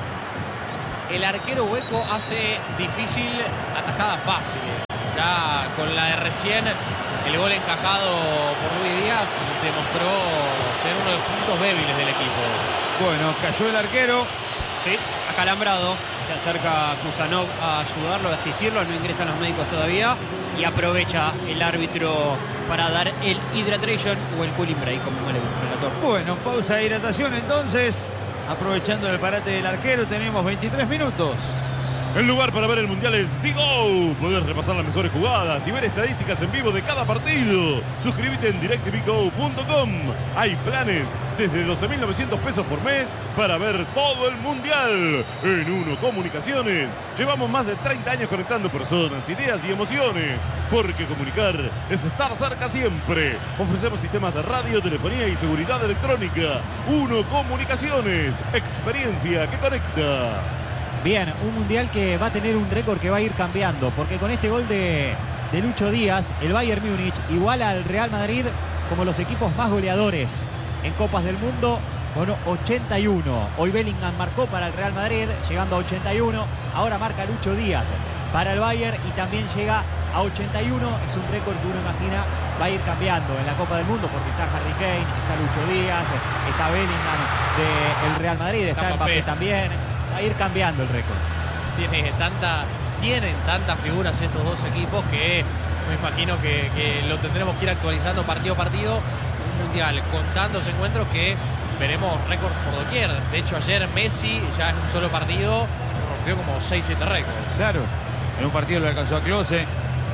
El arquero hueco hace difícil atajadas fáciles. Ya con la de recién, el gol encajado por Luis Díaz demostró ser uno de los puntos débiles del equipo. Bueno, cayó el arquero. Sí, acalambrado. Se acerca Kusanov a ayudarlo, a asistirlo. No ingresan los médicos todavía. Y aprovecha el árbitro para dar el hydration o el cooling break, como me le gusta el relator. Bueno, pausa de hidratación entonces. Aprovechando el parate del arquero, tenemos 23 minutos. El lugar para ver el Mundial es Digo. Podés repasar las mejores jugadas y ver estadísticas en vivo de cada partido. Suscríbete en directvigo.com. Hay planes desde 12.900 pesos por mes para ver todo el Mundial. En Uno Comunicaciones llevamos más de 30 años conectando personas, ideas y emociones. Porque comunicar es estar cerca siempre. Ofrecemos sistemas de radio, telefonía y seguridad electrónica. Uno Comunicaciones. Experiencia que conecta. Bien, un mundial que va a tener un récord que va a ir cambiando, porque con este gol de Lucho Díaz, el Bayern Múnich iguala al Real Madrid como los equipos más goleadores en Copas del Mundo con 81. Hoy Bellingham marcó para el Real Madrid, llegando a 81. Ahora marca Lucho Díaz para el Bayern y también llega a 81. Es un récord que uno imagina va a ir cambiando en la Copa del Mundo, porque está Harry Kane, está Lucho Díaz, está Bellingham del Real Madrid, está Mbappé también. Va a ir cambiando el récord. Tienen tantas figuras estos dos equipos que me imagino que lo tendremos que ir actualizando partido a partido. Un mundial con tantos encuentros que veremos récords por doquier. De hecho, ayer Messi ya en un solo partido rompió como 6-7 récords. Claro, en un partido lo alcanzó a Klose.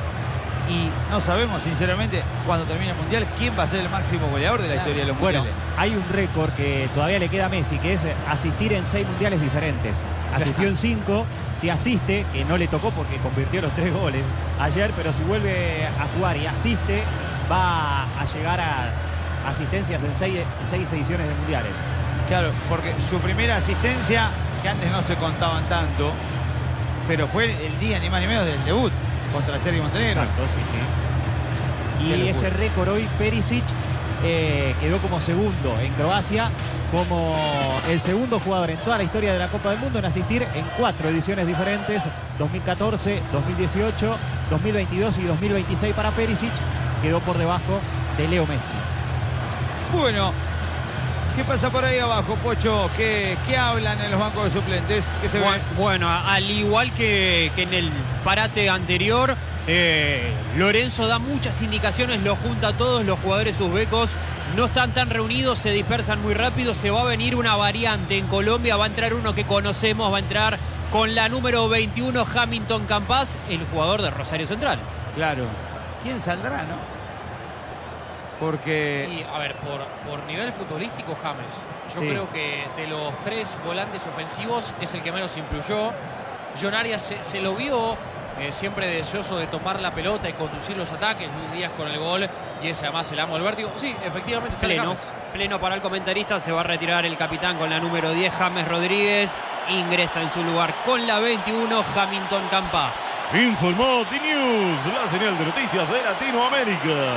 Y no sabemos, sinceramente, cuando termine el Mundial, quién va a ser el máximo goleador de la historia de los mundiales. Bueno, hay un récord que todavía le queda a Messi, que es asistir en 6 mundiales diferentes. Asistió en 5, si asiste, que no le tocó porque convirtió los 3 goles ayer, pero si vuelve a jugar y asiste, va a llegar a asistencias en 6 ediciones de mundiales. Claro, porque su primera asistencia, que antes no se contaban tanto, pero fue el día ni más ni menos del debut contra Serbia y Montenegro. Exacto, sí. Y ese récord hoy Perisic quedó como segundo en Croacia, como el segundo jugador en toda la historia de la Copa del Mundo en asistir en 4 ediciones diferentes: 2014, 2018, 2022 y 2026 para Perisic. Quedó por debajo de Leo Messi. Bueno, ¿qué pasa por ahí abajo, Pocho? ¿Qué hablan en los bancos de suplentes? ¿Qué se ve? Bueno, al igual que en el parate anterior, Lorenzo da muchas indicaciones, lo junta a todos los jugadores uzbecos. No están tan reunidos, se dispersan muy rápido. Se va a venir una variante en Colombia. Va a entrar uno que conocemos, va a entrar con la número 21, Hamilton Campas, el jugador de Rosario Central. Claro. ¿Quién saldrá, no? Porque... Y, a ver, por nivel futbolístico, James. Yo creo que de los 3 volantes ofensivos es el que menos influyó. John Arias se lo vio siempre deseoso de tomar la pelota y conducir los ataques. Luis Díaz con el gol y ese además el amo del vértigo. Sí, efectivamente sale James. Pleno para el comentarista. Se va a retirar el capitán con la número 10, James Rodríguez. Ingresa en su lugar con la 21, Hamilton Campas. Informó T-News, la señal de noticias de Latinoamérica.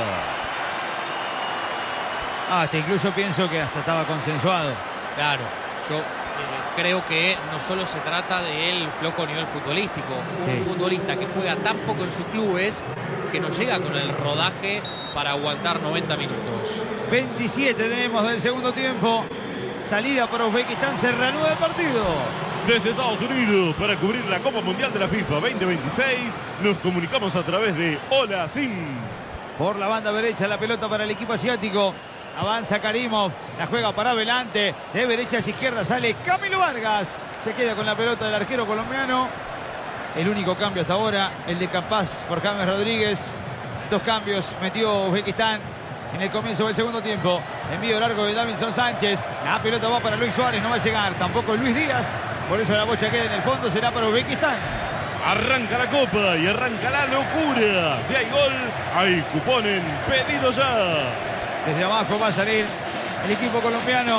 Hasta incluso pienso que hasta estaba consensuado. Claro, yo creo que no solo se trata del flojo nivel futbolístico. Un futbolista que juega tan poco en sus clubes que no llega con el rodaje para aguantar 90 minutos. 27 tenemos del segundo tiempo. Salida para Uzbekistán, se reanuda el partido. Desde Estados Unidos, para cubrir la Copa Mundial de la FIFA 2026, nos comunicamos a través de Hola Sim. Por la banda derecha, la pelota para el equipo asiático. Avanza Karimov, la juega para adelante, de derecha a izquierda sale Camilo Vargas, se queda con la pelota del arquero colombiano. El único cambio hasta ahora, el de Campas por James Rodríguez. 2 cambios metió Uzbekistán en el comienzo del segundo tiempo. Envío largo de Davinson Sánchez, la pelota va para Luis Suárez, no va a llegar tampoco Luis Díaz, por eso la bocha queda en el fondo, será para Uzbekistán. Arranca la Copa y arranca la locura. Si hay gol, hay cupón en pedido ya. Desde abajo va a salir el equipo colombiano.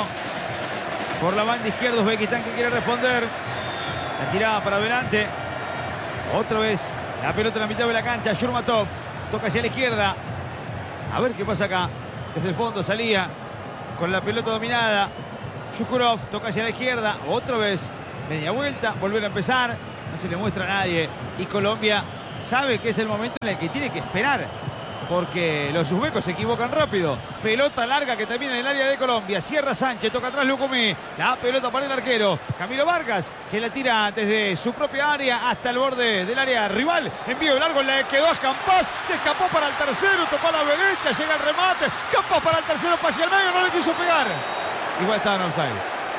Por la banda izquierda, Uzbekistán que quiere responder. La tirada para adelante. Otra vez la pelota en la mitad de la cancha. Shurmatov toca hacia la izquierda. A ver qué pasa acá. Desde el fondo salía con la pelota dominada. Shukurov toca hacia la izquierda. Otra vez media vuelta. Volver a empezar. No se le muestra a nadie. Y Colombia sabe que es el momento en el que tiene que esperar. Porque los uzbecos se equivocan rápido. Pelota larga que termina en el área de Colombia. Cierra Sánchez, toca atrás Lucumí. La pelota para el arquero Camilo Vargas, que la tira desde su propia área hasta el borde del área rival. Envío largo, le quedó a Campas. Se escapó para el tercero, tocó a la derecha, llega el remate. Campas para el tercero, pase al medio, no le quiso pegar. Igual estaba en offside.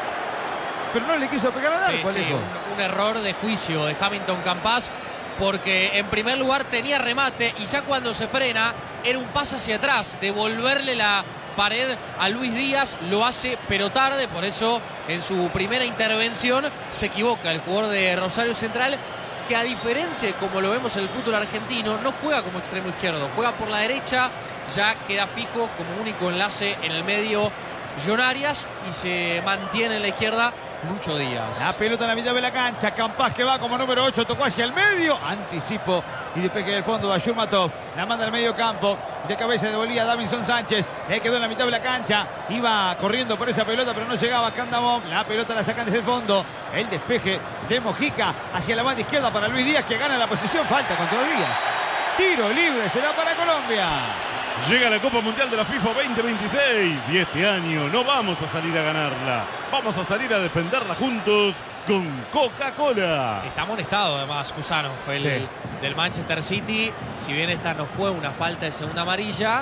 Pero no le quiso pegar al arco. Sí, un error de juicio de Hamilton Campas. Porque en primer lugar tenía remate y ya cuando se frena era un paso hacia atrás, devolverle la pared a Luis Díaz, lo hace pero tarde, por eso en su primera intervención se equivoca el jugador de Rosario Central, que a diferencia de como lo vemos en el fútbol argentino, no juega como extremo izquierdo, juega por la derecha, ya queda fijo como único enlace en el medio John Arias y se mantiene en la izquierda Lucho Díaz. La pelota en la mitad de la cancha. Campas que va como número 8. Tocó hacia el medio. Anticipo. Y después que del fondo va Shurmatov. La manda al medio campo. De cabeza devolvía Davinson Sánchez. Le quedó en la mitad de la cancha. Iba corriendo por esa pelota, pero no llegaba Candamón. La pelota la sacan desde el fondo. El despeje de Mojica hacia la banda izquierda para Luis Díaz, que gana la posición. Falta contra Díaz. Tiro libre. Será para Colombia. Llega la Copa Mundial de la FIFA 2026 y este año no vamos a salir a ganarla. Vamos a salir a defenderla juntos con Coca-Cola. Está amonestado además Cusanov, el del Manchester City. Si bien esta no fue una falta de segunda amarilla,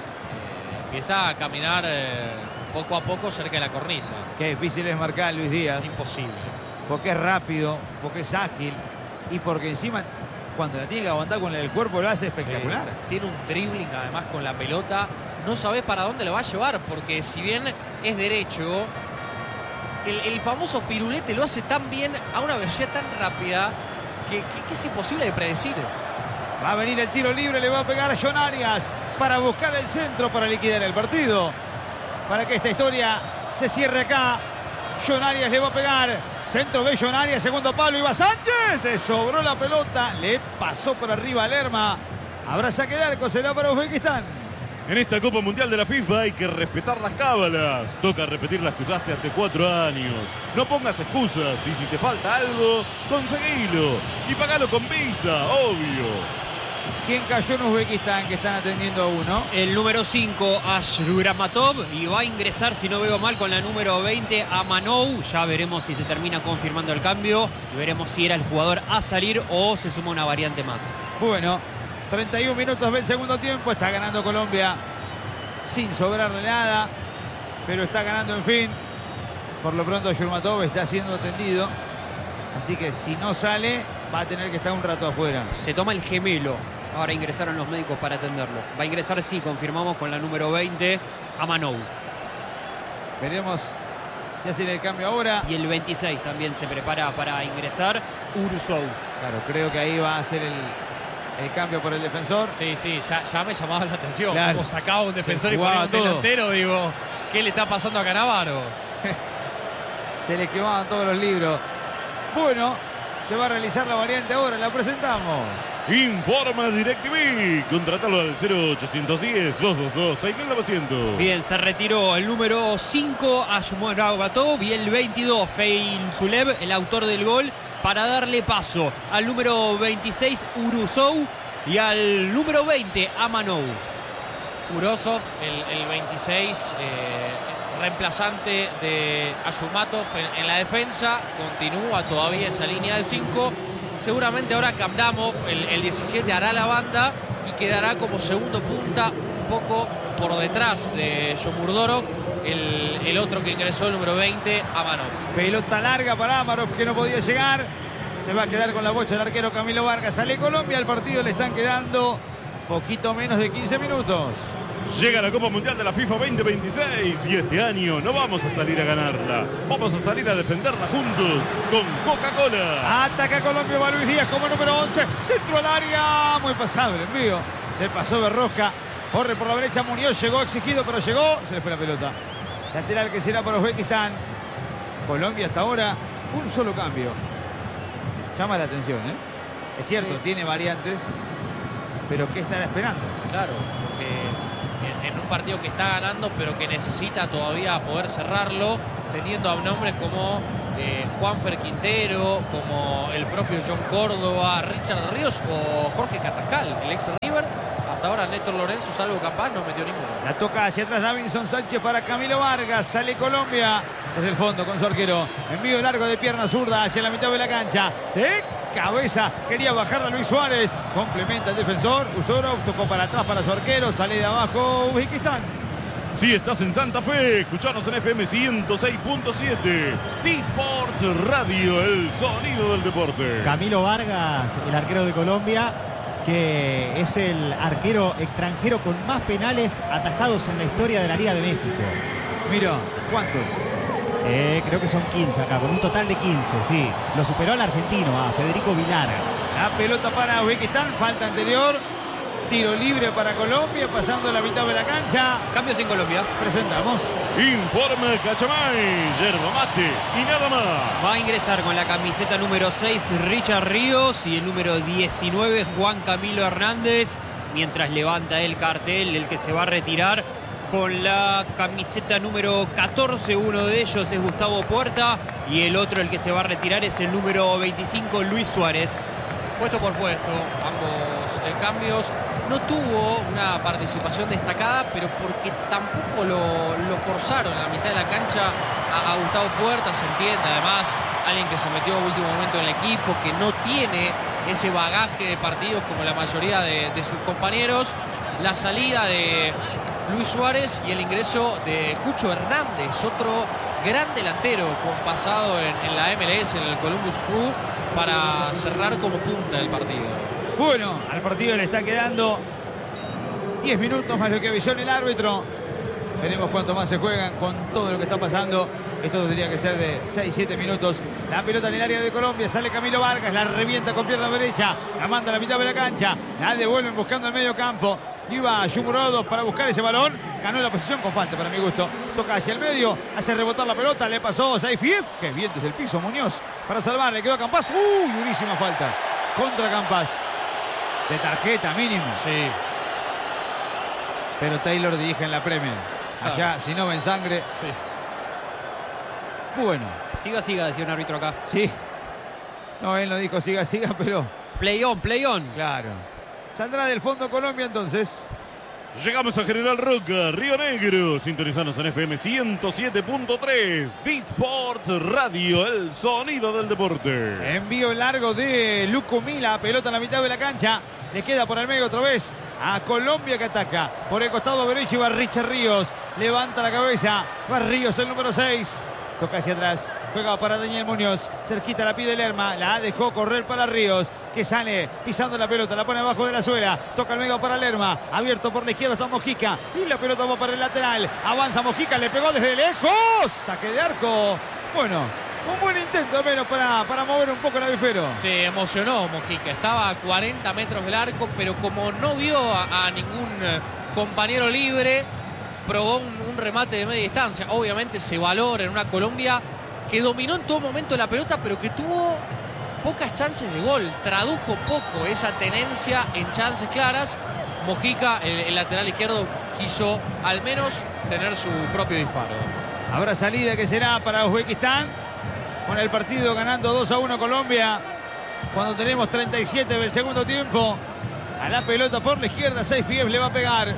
empieza a caminar poco a poco cerca de la cornisa. Qué difícil es marcar Luis Díaz. Es imposible. Porque es rápido, porque es ágil y porque encima cuando la tiene que aguantar con el cuerpo lo hace espectacular. Sí. Tiene un dribbling además con la pelota. No sabés para dónde lo va a llevar, porque si bien es derecho, el famoso firulete lo hace tan bien a una velocidad tan rápida que es imposible de predecir. Va a venir el tiro libre, le va a pegar a John Arias para buscar el centro para liquidar el partido. Para que esta historia se cierre acá. John Arias le va a pegar. Centro de John Arias, segundo palo, iba Sánchez, le sobró la pelota, le pasó por arriba a Lerma. Habrá saque de arco, será para Uzbekistán. En esta Copa Mundial de la FIFA hay que respetar las cábalas. Toca repetir las que usaste hace 4 años. No pongas excusas y si te falta algo, conseguilo. Y pagalo con Visa, obvio. ¿Quién cayó en Uzbekistán que están atendiendo a uno? El número 5, Ashuramatov, y va a ingresar, si no veo mal, con la número 20, Amanou. Ya veremos si se termina confirmando el cambio y veremos si era el jugador a salir o se suma una variante más. Bueno, 31 minutos del segundo tiempo, está ganando Colombia sin sobrarle nada, pero está ganando en fin. Por lo pronto Shurmatov está siendo atendido, así que si no sale va a tener que estar un rato afuera. Se toma el gemelo. Ahora ingresaron los médicos para atenderlo. Va a ingresar, sí, confirmamos, con la número 20, Amanou. Veremos si hacen el cambio ahora. Y el 26 también se prepara para ingresar, Urusou. Claro, creo que ahí va a hacer el cambio por el defensor. Sí, ya me llamaba la atención. Claro. Como sacaba un defensor y ponía un delantero, digo, ¿qué le está pasando a Cannavaro? Se le quemaban todos los libros. Bueno, se va a realizar la variante ahora, la presentamos. Informa DirecTV. Contratalo al 0810-222-6900. Bien, se retiró el número 5, Ashuramatov, y el 22, Fein Zulev, el autor del gol, para darle paso al número 26, Urusou, y al número 20, Amanou. Urosov, el 26, reemplazante de Ashurmatov en la defensa, continúa todavía esa línea de 5. Seguramente ahora Kamdamov, el 17, hará la banda y quedará como segundo punta un poco por detrás de Shomurdorov, el otro que ingresó, el número 20, Amanov. Pelota larga para Amanov, que no podía llegar. Se va a quedar con la bocha el arquero Camilo Vargas. Sale Colombia, al partido le están quedando poquito menos de 15 minutos. Llega la Copa Mundial de la FIFA 2026 y este año no vamos a salir a ganarla. Vamos a salir a defenderla juntos con Coca-Cola. Ataca Colombia, va Luis Díaz como número 11. Centro al área, muy pasable el envío. Le pasó Berrosca. Corre por la derecha Muñoz, llegó exigido, pero llegó. Se le fue la pelota. Lateral que será para Uzbekistán. Colombia hasta ahora, un solo cambio. Llama la atención, ¿eh? Es cierto, tiene variantes, pero ¿qué estará esperando? Claro, porque en un partido que está ganando, pero que necesita todavía poder cerrarlo, teniendo a nombres como Juanfer Quintero, como el propio John Córdoba, Richard Ríos o Jorge Carrascal, el ex River. Hasta ahora Néstor Lorenzo, salvo Campás, no metió ninguno. La toca hacia atrás Davinson Sánchez para Camilo Vargas. Sale Colombia desde el fondo con su arquero. Envío largo de pierna zurda hacia la mitad de la cancha. De cabeza quería bajarla Luis Suárez. Complementa el defensor. Usorov tocó para atrás para su arquero. Sale de abajo Uzbekistán. Si estás en Santa Fe, escuchanos en FM 106.7. D-Sports Radio, el sonido del deporte. Camilo Vargas, el arquero de Colombia, que es el arquero extranjero con más penales atajados en la historia de la Liga de México. Mira, ¿cuántos? Creo que son 15 acá, con un total de 15, sí. Lo superó al argentino, a Federico Vilar. La pelota para Uzbekistán, falta anterior. Tiro libre para Colombia, pasando la mitad de la cancha. Cambios en Colombia. Presentamos. Informa Cachamay, yerba mate y nada más. Va a ingresar con la camiseta número 6 Richard Ríos y el número 19 Juan Camilo Hernández. Mientras levanta el cartel, el que se va a retirar con la camiseta número 14. Uno de ellos es Gustavo Puerta y el otro, el que se va a retirar, es el número 25 Luis Suárez. Puesto por puesto, ambos cambios. No tuvo una participación destacada, pero porque tampoco lo forzaron en la mitad de la cancha a Gustavo Puerta, se entiende. Además, alguien que se metió a último momento en el equipo, que no tiene ese bagaje de partidos como la mayoría de sus compañeros. La salida de Luis Suárez y el ingreso de Cucho Hernández, otro gran delantero con pasado en la MLS, en el Columbus Crew, para cerrar como punta del partido. Bueno, al partido le está quedando 10 minutos más lo que avisó el árbitro. Veremos cuánto más se juegan con todo lo que está pasando. Esto tendría que ser de 6-7 minutos. La pelota en el área de Colombia. Sale Camilo Vargas. La revienta con pierna derecha. La manda a la mitad de la cancha. La devuelven buscando el medio campo. Iba Yumurodov para buscar ese balón. Ganó la posición con falta para mi gusto. Toca hacia el medio. Hace rebotar la pelota. Le pasó Saifiev. Que bien desde el piso Muñoz. Para salvar. Le quedó a Campás. Uy, durísima falta. Contra Campás. De tarjeta mínimo. Sí. Pero Taylor dirige en la Premier. Allá, si no ven sangre. Sí. Bueno. Siga, decía un árbitro acá. Sí. No, él no dijo siga, pero... Play on. Claro. Saldrá del fondo Colombia entonces. Llegamos a General Roca, Río Negro. Sintonizanos en FM 107.3. D-Sports Radio, el sonido del deporte. Envío largo de Lucumila. Pelota en la mitad de la cancha. Le queda por el medio otra vez a Colombia, que ataca. Por el costado derecho va Richard Ríos. Levanta la cabeza. Va Ríos, el número 6. Toca hacia atrás. Juega para Daniel Muñoz. Cerquita la pide Lerma. La dejó correr para Ríos, que sale pisando la pelota. La pone abajo de la suela. Toca el medio para Lerma. Abierto por la izquierda está Mojica. Y la pelota va para el lateral. Avanza Mojica. Le pegó desde lejos. Saque de arco. Bueno, un buen intento al menos para mover un poco el avispero. Se emocionó Mojica. Estaba a 40 metros del arco, pero como no vio a ningún compañero libre, probó un remate de media distancia. Obviamente se valora en una Colombia que dominó en todo momento la pelota, pero que tuvo pocas chances de gol. Tradujo poco esa tenencia en chances claras. Mojica, el lateral izquierdo, quiso al menos tener su propio disparo. Habrá salida que será para Uzbekistán, con el partido ganando 2-1 Colombia, cuando tenemos 37 del segundo tiempo. A la pelota por la izquierda, Saifiev le va a pegar.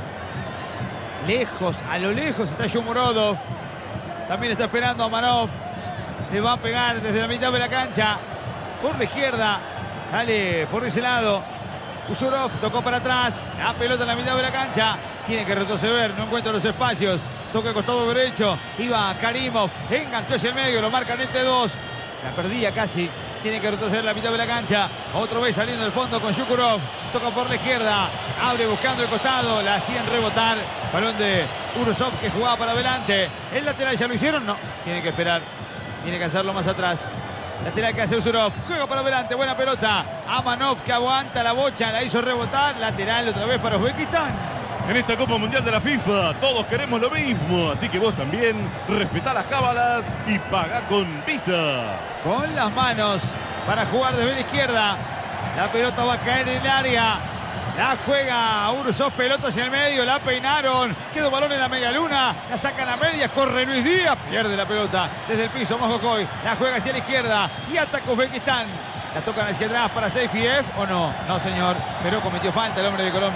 Lejos, a lo lejos está Yumurodov. También está esperando a Manov. Le va a pegar desde la mitad de la cancha. Por la izquierda. Sale por ese lado. Usurov tocó para atrás. La pelota en la mitad de la cancha. Tiene que retroceder. No encuentra los espacios. Toca el costado derecho. Iba Karimov. Enganchó hacia el medio. Lo marcan entre dos. La perdía casi. Tiene que retroceder la mitad de la cancha. Otra vez saliendo del fondo con Yukurov. Toca por la izquierda. Abre buscando el costado. La hacían rebotar. Balón de Urusov, que jugaba para adelante. El lateral ya lo hicieron. No. Tiene que esperar. Tiene que hacerlo más atrás. Lateral que hace Usurov. Juega para adelante. Buena pelota. Amanov, que aguanta la bocha. La hizo rebotar. Lateral otra vez para Uzbekistán. En esta Copa Mundial de la FIFA todos queremos lo mismo, así que vos también respetá las cábalas y pagá con Visa. Con las manos para jugar desde la izquierda. La pelota va a caer en el área. La juega Ursos, pelota hacia el medio, la peinaron. Quedó balón en la media luna. La sacan a medias, corre Luis Díaz. Pierde la pelota desde el piso. Mojocoy la juega hacia la izquierda y ataca Uzbekistán. La tocan hacia atrás para Seyfiev, ¿o no? No, señor, pero cometió falta el hombre de Colombia.